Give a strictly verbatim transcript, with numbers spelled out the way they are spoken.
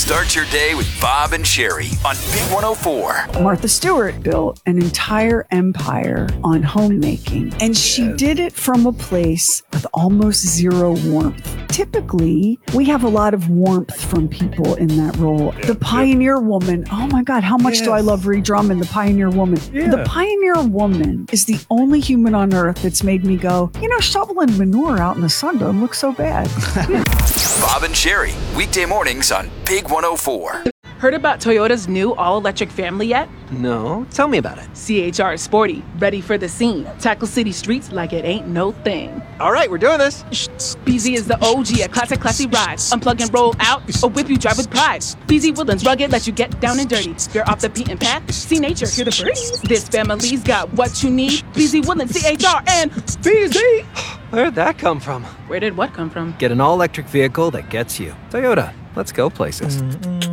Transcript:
Start your day with Bob and Sherry on Big one oh four. Martha Stewart built an entire empire on homemaking, and she did it from a place with almost zero warmth. Typically, we have a lot of warmth from people in that role. Yeah, the Pioneer yeah. Woman, oh my God, how much yes. do I love Ree Drummond, the Pioneer Woman. Yeah. The Pioneer Woman is the only human on earth that's made me go, you know, shoveling manure out in the sun doesn't look so bad. Bob and Sherry, weekday mornings on Big one oh four. Heard about Toyota's new all-electric family yet? No, tell me about it. C H R is sporty, ready for the scene. Tackle city streets like it ain't no thing. All right, we're doing this. B Z is the O G, a classic, classy ride. Unplug and roll out, or whip you drive with pride. B Z Woodlands rugged, let you get down and dirty. You're off the beaten path, see nature, hear the birds. This family's got what you need. B Z Woodlands, C H R, and B Z. Where'd that come from? Where did what come from? Get an all-electric vehicle that gets you. Toyota, let's go places. Mm-mm.